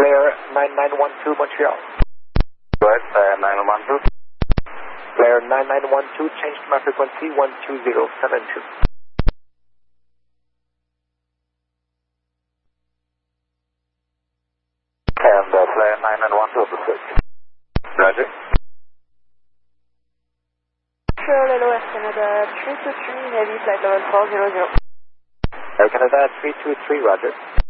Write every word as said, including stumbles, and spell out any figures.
Flare nine nine one two Montreal. Go ahead, uh, nine one one two. Flare nine nine one two, change to my frequency one two zero seven two. And uh, flare nine nine one two, switch. Roger. Sure, Lelo Air Canada three two three, heavy flight level four zero zero. Air Canada three two three, roger.